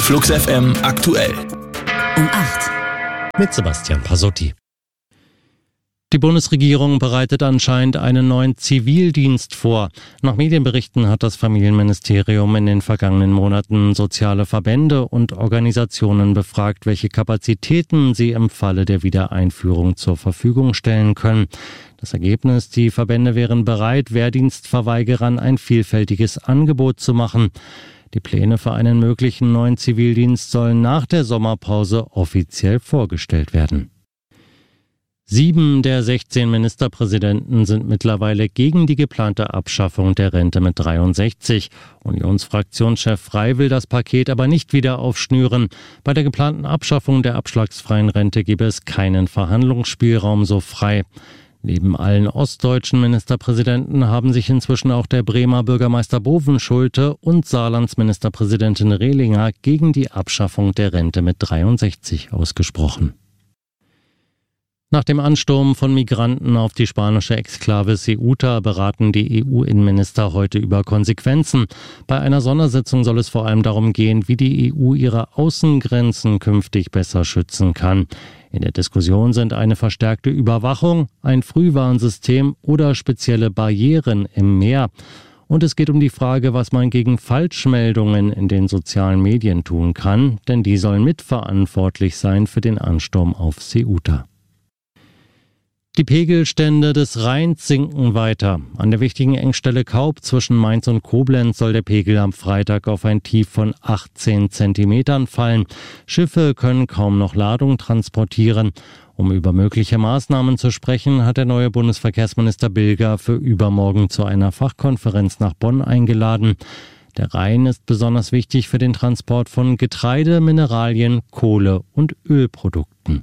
Flux FM aktuell. Um 8. Mit Sebastian Pasotti. Die Bundesregierung bereitet anscheinend einen neuen Zivildienst vor. Nach Medienberichten hat das Familienministerium in den vergangenen Monaten soziale Verbände und Organisationen befragt, welche Kapazitäten sie im Falle der Wiedereinführung zur Verfügung stellen können. Das Ergebnis: Die Verbände wären bereit, Wehrdienstverweigerern ein vielfältiges Angebot zu machen. Die Pläne für einen möglichen neuen Zivildienst sollen nach der Sommerpause offiziell vorgestellt werden. 7 der 16 Ministerpräsidenten sind mittlerweile gegen die geplante Abschaffung der Rente mit 63. Unionsfraktionschef Frey will das Paket aber nicht wieder aufschnüren. Bei der geplanten Abschaffung der abschlagsfreien Rente gebe es keinen Verhandlungsspielraum, so Frey. Neben allen ostdeutschen Ministerpräsidenten haben sich inzwischen auch der Bremer Bürgermeister Bovenschulte und Saarlands Ministerpräsidentin Rehlinger gegen die Abschaffung der Rente mit 63 ausgesprochen. Nach dem Ansturm von Migranten auf die spanische Exklave Ceuta beraten die EU-Innenminister heute über Konsequenzen. Bei einer Sondersitzung soll es vor allem darum gehen, wie die EU ihre Außengrenzen künftig besser schützen kann. In der Diskussion sind eine verstärkte Überwachung, ein Frühwarnsystem oder spezielle Barrieren im Meer. Und es geht um die Frage, was man gegen Falschmeldungen in den sozialen Medien tun kann, denn die sollen mitverantwortlich sein für den Ansturm auf Ceuta. Die Pegelstände des Rheins sinken weiter. An der wichtigen Engstelle Kaub zwischen Mainz und Koblenz soll der Pegel am Freitag auf ein Tief von 18 Zentimetern fallen. Schiffe können kaum noch Ladung transportieren. Um über mögliche Maßnahmen zu sprechen, hat der neue Bundesverkehrsminister Bilger für übermorgen zu einer Fachkonferenz nach Bonn eingeladen. Der Rhein ist besonders wichtig für den Transport von Getreide, Mineralien, Kohle und Ölprodukten.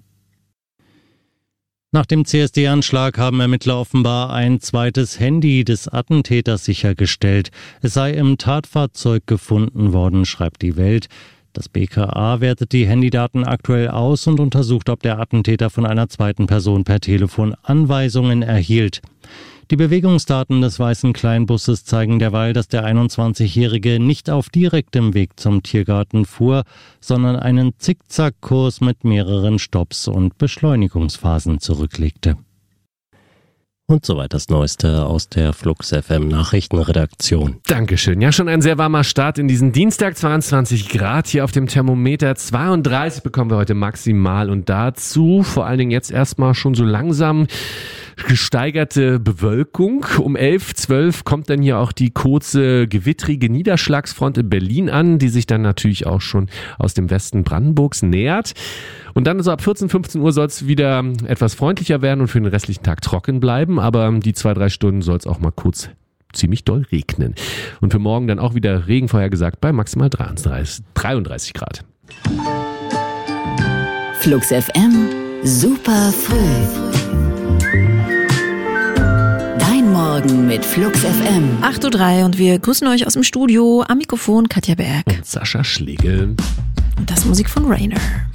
Nach dem CSD-Anschlag haben Ermittler offenbar ein zweites Handy des Attentäters sichergestellt. Es sei im Tatfahrzeug gefunden worden, schreibt die Welt. Das BKA wertet die Handydaten aktuell aus und untersucht, ob der Attentäter von einer zweiten Person per Telefon Anweisungen erhielt. Die Bewegungsdaten des weißen Kleinbusses zeigen derweil, dass der 21-Jährige nicht auf direktem Weg zum Tiergarten fuhr, sondern einen Zickzackkurs mit mehreren Stopps und Beschleunigungsphasen zurücklegte. Und soweit das Neueste aus der Flux FM Nachrichtenredaktion. Dankeschön. Ja, schon ein sehr warmer Start in diesen Dienstag. 22 Grad hier auf dem Thermometer. 32 bekommen wir heute maximal. Und dazu vor allen Dingen jetzt erstmal schon so langsam gesteigerte Bewölkung. Um 11, 12 kommt dann hier auch die kurze gewittrige Niederschlagsfront in Berlin an, die sich dann natürlich auch schon aus dem Westen Brandenburgs nähert. Und dann so ab 14, 15 Uhr soll es wieder etwas freundlicher werden und für den restlichen Tag trocken bleiben. Aber die 2-3 Stunden soll es auch mal kurz ziemlich doll regnen. Und für morgen dann auch wieder Regen vorhergesagt bei maximal 33 Grad. Flux FM, super früh. Morgen mit Flux FM. 8.03 Uhr und wir grüßen euch aus dem Studio. Am Mikrofon Katja Berg. Und Sascha Schlegel. Und das Musik von Rainer.